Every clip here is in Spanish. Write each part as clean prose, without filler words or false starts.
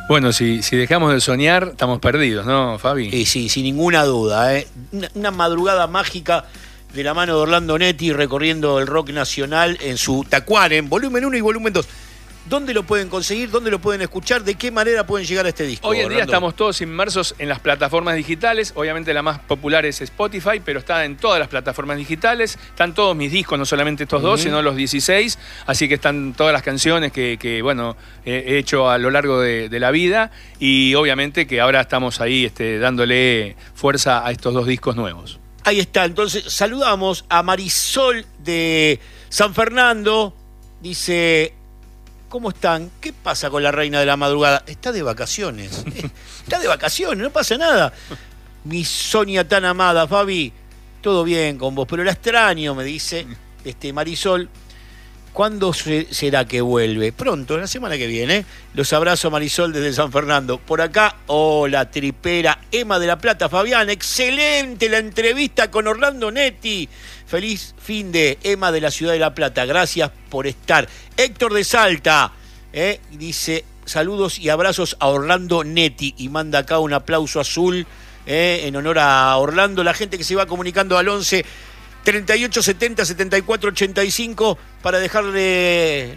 Bueno, si dejamos de soñar, estamos perdidos, ¿no, Fabi? Sí, sin ninguna duda. Una madrugada mágica de la mano de Orlando Netti recorriendo el rock nacional en su Tacuaren, volumen 1 y volumen 2. ¿Dónde lo pueden conseguir? ¿Dónde lo pueden escuchar? ¿De qué manera pueden llegar a este disco? Hoy en día Orlando? estamos todos inmersos en las plataformas digitales. Obviamente la más popular es Spotify, pero está en todas las plataformas digitales. Están todos mis discos, no solamente estos dos, sino los 16. Así que están todas las canciones que bueno, he hecho a lo largo de la vida. Y obviamente que ahora estamos ahí dándole fuerza a estos dos discos nuevos. Ahí está, entonces saludamos a Marisol de San Fernando. Dice... ¿Cómo están? ¿Qué pasa con la reina de la madrugada? Está de vacaciones. Está de vacaciones, no pasa nada. Mi Sonia tan amada, Fabi, todo bien con vos, pero la extraño, me dice Marisol. ¿Cuándo será que vuelve? Pronto, la semana que viene. Los abrazo a Marisol desde San Fernando. Por acá, hola, tripera, Emma de la Plata, Fabián. Excelente la entrevista con Orlando Netti. Feliz fin de Emma de la Ciudad de La Plata. Gracias por estar. Héctor de Salta dice saludos y abrazos a Orlando Netti. Y manda acá un aplauso azul en honor a Orlando. La gente que se va comunicando al 11 38 70 74 85 para dejarle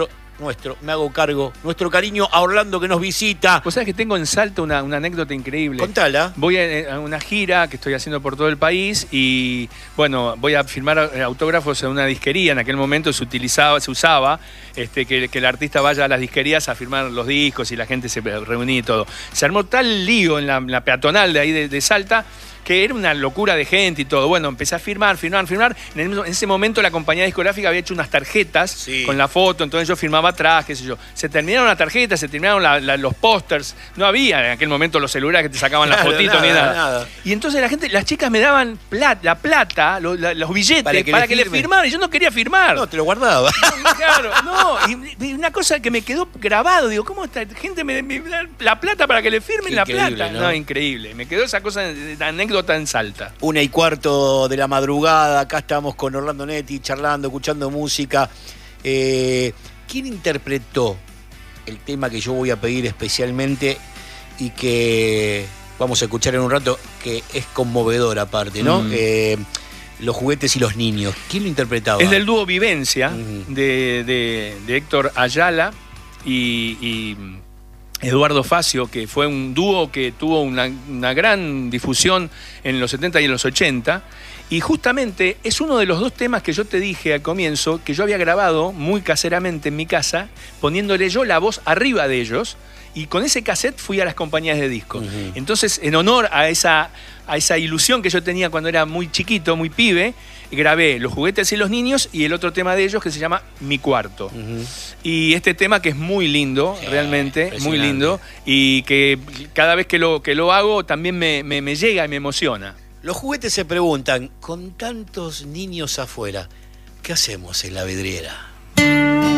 nuestro cariño a Orlando que nos visita. Vos sabés que tengo en Salta una anécdota increíble. Contala. Voy a una gira que estoy haciendo por todo el país y bueno, voy a firmar autógrafos en una disquería. En aquel momento se usaba que el artista vaya a las disquerías a firmar los discos y la gente se reunía y todo. Se armó tal lío en la peatonal de ahí de Salta que era una locura de gente y todo. Bueno, empecé a firmar. En ese momento la compañía discográfica había hecho unas tarjetas con la foto, entonces yo firmaba atrás, qué sé yo. Se terminaron las tarjetas, se terminaron los pósters. No había en aquel momento los celulares que te sacaban las fotitos ni nada. Y entonces las chicas me daban la plata, los billetes para que le firmara. Y yo no quería firmar. No, te lo guardaba. Claro, no. Y una cosa que me quedó grabado, digo, ¿cómo esta gente me da la plata para que le firmen la plata? No, increíble. Me quedó esa cosa de anécdota en Salta. 1:15 de la madrugada, acá estamos con Orlando Netti charlando, escuchando música. ¿Quién interpretó el tema que yo voy a pedir especialmente y que vamos a escuchar en un rato, que es conmovedor aparte, ¿no? Los juguetes y los niños. ¿Quién lo interpretaba? Es del dúo Vivencia, de Héctor Ayala y Eduardo Facio, que fue un dúo que tuvo una gran difusión en los 70 y en los 80. Y justamente es uno de los dos temas que yo te dije al comienzo, que yo había grabado muy caseramente en mi casa, poniéndole yo la voz arriba de ellos, y con ese cassette fui a las compañías de discos. Entonces, en honor a esa ilusión que yo tenía cuando era muy chiquito, muy pibe, grabé Los juguetes y los niños y el otro tema de ellos que se llama Mi cuarto. Y este tema que es muy lindo, realmente, muy lindo, y que cada vez que lo hago también me llega y me emociona. Los juguetes se preguntan, con tantos niños afuera, ¿qué hacemos en la vidriera?